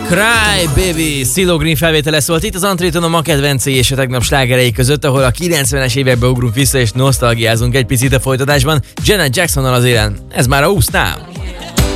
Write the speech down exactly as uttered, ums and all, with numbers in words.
Cry Baby, CeeLo Green felvétele szólt itt az Antréton a ma kedvencei és a tegnap slágerei között, ahol a kilencvenes évekbe ugrunk vissza és nosztalgiázunk egy picit a folytatásban. Janet Jacksonnal az élen. Ez már a húsz Now.